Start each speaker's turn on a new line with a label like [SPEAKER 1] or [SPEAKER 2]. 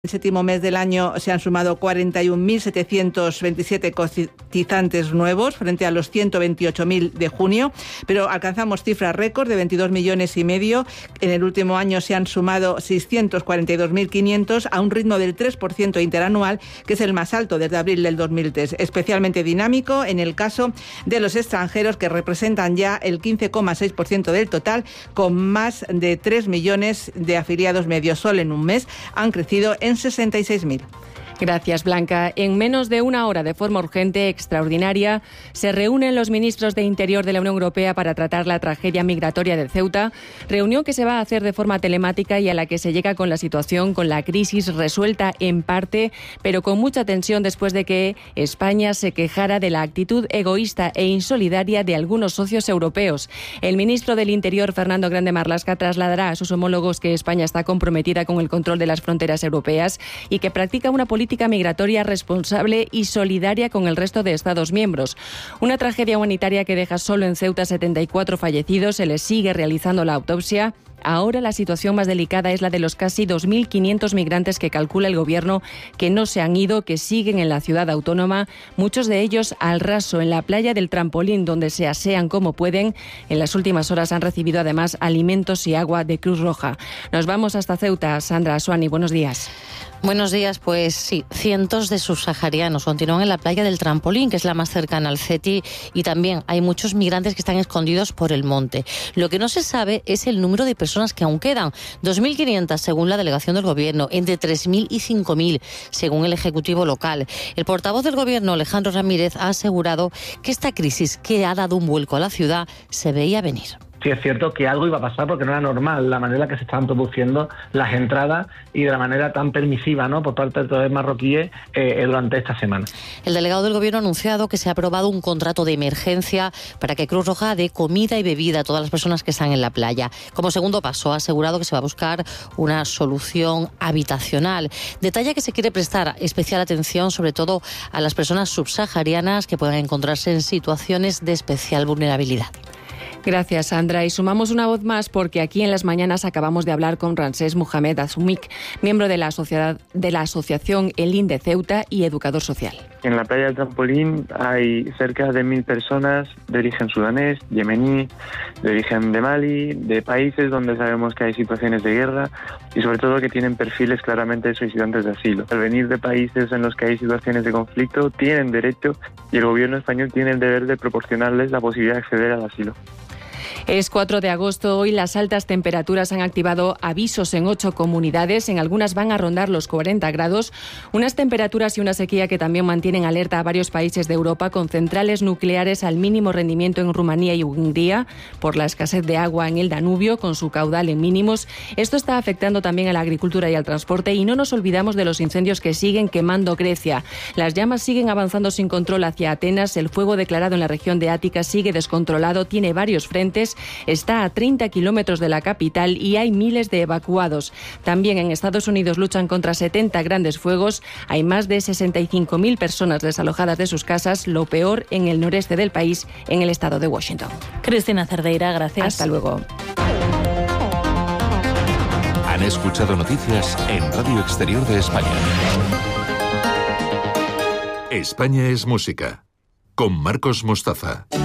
[SPEAKER 1] El séptimo mes del año se han sumado 41.727 cotizantes nuevos frente a los 128.000 de junio, pero alcanzamos cifras récord de 22,5 millones. En el último año se han sumado 642.500 a un ritmo del 3% interanual, que es el más alto desde abril del 2003, especialmente dinámico en el caso de los extranjeros, que representan ya el 15,6% del total, con más de 3 millones de afiliados medios. Solo en un mes han crecido en 66.000.
[SPEAKER 2] Gracias, Blanca. En menos de una hora, de forma urgente, extraordinaria, se reúnen los ministros de Interior de la Unión Europea para tratar la tragedia migratoria de Ceuta, reunión que se va a hacer de forma telemática y a la que se llega con la situación, con la crisis resuelta en parte, pero con mucha tensión después de que España se quejara de la actitud egoísta e insolidaria de algunos socios europeos. El ministro del Interior, Fernando Grande Marlaska, trasladará a sus homólogos que España está comprometida con el control de las fronteras europeas y que practica una política migratoria responsable y solidaria con el resto de Estados miembros. Una tragedia humanitaria que deja solo en Ceuta 74 fallecidos, se les sigue realizando la autopsia. Ahora la situación más delicada es la de los casi 2.500 migrantes que calcula el Gobierno que no se han ido, que siguen en la ciudad autónoma, muchos de ellos al raso, en la playa del Trampolín, donde se asean como pueden. En las últimas horas han recibido además alimentos y agua de Cruz Roja. Nos vamos hasta Ceuta. Sandra Asuani, buenos días.
[SPEAKER 3] Buenos días, pues sí, cientos de subsaharianos continúan en la playa del Trampolín, que es la más cercana al CETI, y también hay muchos migrantes que están escondidos por el monte. Lo que no se sabe es el número de personas que aún quedan, 2.500 según la delegación del Gobierno, entre 3.000 y 5.000 según el Ejecutivo local. El portavoz del Gobierno, Alejandro Ramírez, ha asegurado que esta crisis, que ha dado un vuelco a la ciudad, se veía venir.
[SPEAKER 4] Sí, es cierto que algo iba a pasar porque no era normal la manera en que se estaban produciendo las entradas y de la manera tan permisiva, ¿no?, por parte de todos los marroquíes durante esta semana.
[SPEAKER 3] El delegado del Gobierno ha anunciado que se ha aprobado un contrato de emergencia para que Cruz Roja dé comida y bebida a todas las personas que están en la playa. Como segundo paso, ha asegurado que se va a buscar una solución habitacional. Detalla que se quiere prestar especial atención sobre todo a las personas subsaharianas que puedan encontrarse en situaciones de especial vulnerabilidad.
[SPEAKER 2] Gracias, Sandra. Y sumamos una voz más porque aquí en Las Mañanas acabamos de hablar con Ramsés Mohamed Azumik, miembro de la asociación Elín de Ceuta y educador social.
[SPEAKER 5] En la playa del Trampolín hay cerca de 1.000 personas de origen sudanés, yemení, de origen de Mali, de países donde sabemos que hay situaciones de guerra y sobre todo que tienen perfiles claramente de solicitantes de asilo. Al venir de países en los que hay situaciones de conflicto, tienen derecho y el gobierno español tiene el deber de proporcionarles la posibilidad de acceder al asilo.
[SPEAKER 2] Es 4 de agosto. Hoy las altas temperaturas han activado avisos en 8 comunidades. En algunas van a rondar los 40 grados. Unas temperaturas y una sequía que también mantienen alerta a varios países de Europa, con centrales nucleares al mínimo rendimiento en Rumanía y Hungría por la escasez de agua en el Danubio, con su caudal en mínimos. Esto está afectando también a la agricultura y al transporte, y no nos olvidamos de los incendios que siguen quemando Grecia. Las llamas siguen avanzando sin control hacia Atenas. El fuego declarado en la región de Ática sigue descontrolado, tiene varios frentes. Está a 30 kilómetros de la capital y hay miles de evacuados. También en Estados Unidos luchan contra 70 grandes fuegos. Hay más de 65.000 personas desalojadas de sus casas, lo peor en el noreste del país, en el estado de Washington.
[SPEAKER 3] Cristina Cerdeira, gracias.
[SPEAKER 2] Hasta luego.
[SPEAKER 6] Han escuchado noticias en Radio Exterior de España. España es música, con Marcos Mostaza.